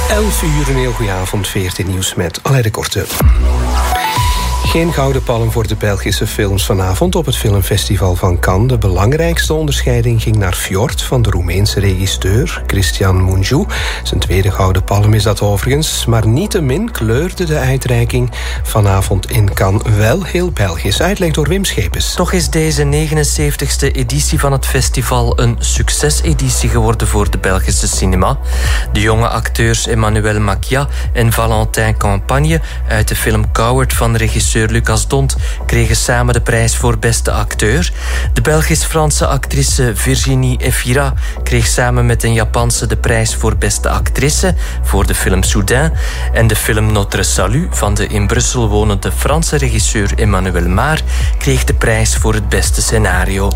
11 uur, een heel goede avond, 14 nieuws met Alain de Korte. Geen gouden palm voor de Belgische films vanavond op het filmfestival van Cannes. De belangrijkste onderscheiding ging naar Fjord van de Roemeense regisseur Cristian Mungiu. Zijn tweede gouden palm is dat overigens. Maar niettemin kleurde de uitreiking vanavond in Cannes wel heel Belgisch. Uitleg door Wim Schepens. Toch is deze 79e editie van het festival een succeseditie geworden voor de Belgische cinema. De jonge acteurs Emmanuel Macia en Valentin Campagne uit de film Coward van regisseur Lucas Dont kregen samen de prijs voor beste acteur. De Belgisch-Franse actrice Virginie Efira kreeg samen met een Japanse de prijs voor beste actrice voor de film Soudain. En de film Notre Salut van de in Brussel wonende Franse regisseur Emmanuel Maar kreeg de prijs voor het beste scenario.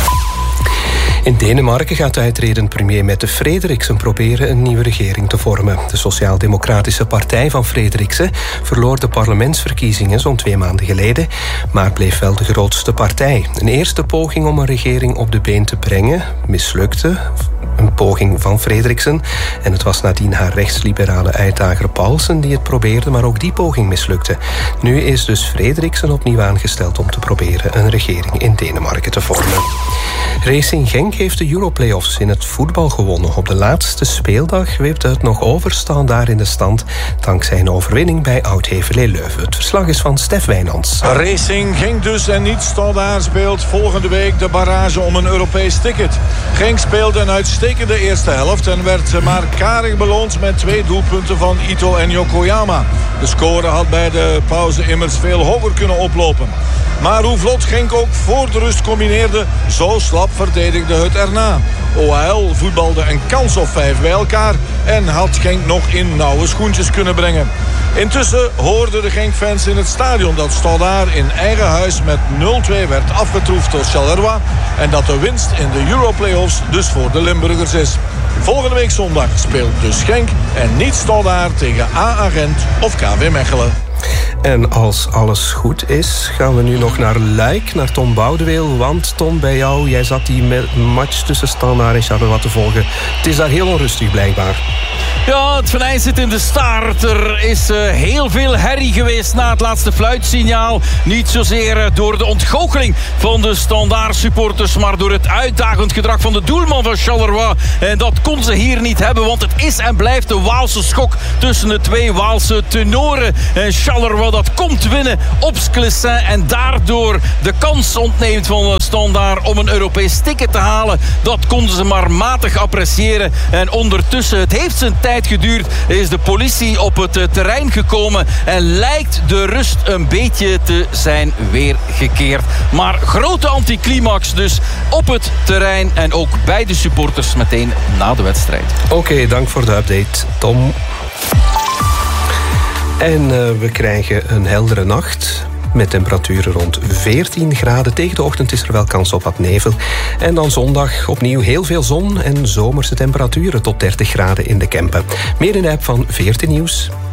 In Denemarken gaat de uitredend premier Mette Frederiksen proberen een nieuwe regering te vormen. De Sociaal-Democratische Partij van Frederiksen verloor de parlementsverkiezingen zo'n 2 maanden geleden, maar bleef wel de grootste partij. Een eerste poging om een regering op de been te brengen mislukte. Een poging van Frederiksen. En het was nadien haar rechtsliberale uitdager Paulsen die het probeerde, maar ook die poging mislukte. Nu is dus Frederiksen opnieuw aangesteld om te proberen een regering in Denemarken te vormen. Racing Genk heeft de Europlayoffs in het voetbal gewonnen. Op de laatste speeldag wipte het nog over Standaard in de stand dankzij een overwinning bij Oud-Heverlee Leuven. Het verslag is van Stef Wijnands. Racing Genk dus en niet Standaard speelt volgende week de barrage om een Europees ticket. Genk speelde een uitstekende eerste helft en werd maar karig beloond met 2 doelpunten van Ito en Yokoyama. De score had bij de pauze immers veel hoger kunnen oplopen. Maar hoe vlot Genk ook voor de rust combineerde, zo slap verdedigde het erna. OHL voetbalde een kans of 5 bij elkaar en had Genk nog in nauwe schoentjes kunnen brengen. Intussen hoorden de Genk-fans in het stadion dat Standaard in eigen huis met 0-2 werd afgetroefd door Charleroi en dat de winst in de Europlayoffs dus voor de Limburgers is. Volgende week zondag speelt dus Genk en niet Standaard tegen AA Gent of KV Mechelen. En als alles goed is, gaan we nu nog naar Luik, naar Tom Boudeweel. Want Tom, bij jou, jij zat die match tussen Standaard en Charleroi te volgen. Het is daar heel onrustig blijkbaar. Ja, het venijn zit in de staart. Er is heel veel herrie geweest na het laatste fluitsignaal. Niet zozeer door de ontgoocheling van de Standaard supporters, maar door het uitdagend gedrag van de doelman van Charleroi. En dat kon ze hier niet hebben, want het is en blijft de Waalse schok tussen de 2 Waalse tenoren. En Charleroi dat komt winnen op Sclessin en daardoor de kans ontneemt van Standaard om een Europees ticket te halen. Dat konden ze maar matig appreciëren. En ondertussen, het heeft zijn tijd geduurd, is de politie op het terrein gekomen en lijkt de rust een beetje te zijn weergekeerd. Maar grote anticlimax dus op het terrein en ook bij de supporters meteen na de wedstrijd. Oké, dank voor de update, Tom. En we krijgen een heldere nacht met temperaturen rond 14 graden. Tegen de ochtend is er wel kans op wat nevel. En dan zondag opnieuw heel veel zon en zomerse temperaturen tot 30 graden in de Kempen. Meer in de app van 14 Nieuws.